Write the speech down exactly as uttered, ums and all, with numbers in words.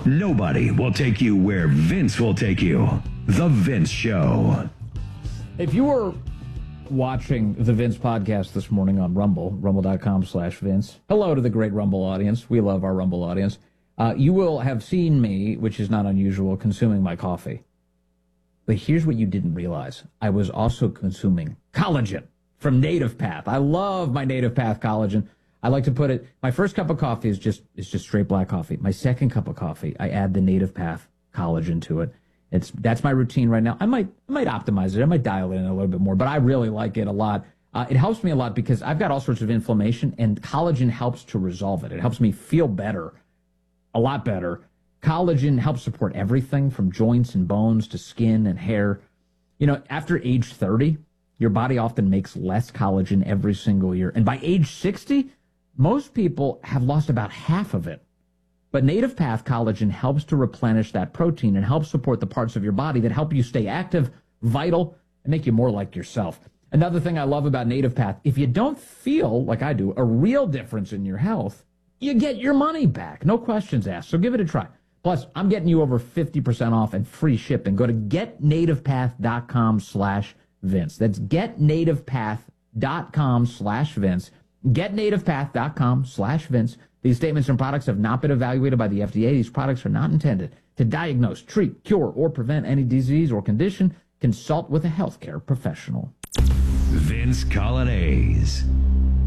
Nobody will take you where Vince will take you. The Vince Show. If you were watching the Vince podcast this morning on Rumble, rumble.com slash Vince, hello to the great Rumble audience. We love our Rumble audience. Uh, you will have seen me, which is not unusual, consuming my coffee. But here's what you didn't realize. I was also consuming collagen from Native Path. I love my Native Path collagen. I like to put it, my first cup of coffee is just is just straight black coffee. My second cup of coffee, I add the Native Path collagen to it. It's that's my routine right now. I might I might optimize it. I might dial it in a little bit more, but I really like it a lot. Uh, it helps me a lot because I've got all sorts of inflammation, and collagen helps to resolve it. It helps me feel better, a lot better. Collagen helps support everything from joints and bones to skin and hair. You know, after age thirty, your body often makes less collagen every single year. And by age sixty, most people have lost about half of it. But Native Path collagen helps to replenish that protein and helps support the parts of your body that help you stay active, vital, and make you more like yourself. Another thing I love about Native Path, if you don't feel, like I do, a real difference in your health, you get your money back. No questions asked. So give it a try. Plus, I'm getting you over fifty percent off and free shipping. Go to getnativepath.com slash Vince. That's getnativepath.com slash Vince. getnativepath.com slash Vince. These statements and products have not been evaluated by the F D A. These products are not intended to diagnose, treat, cure, or prevent any disease or condition. Consult with a healthcare professional. Vince Coglianese.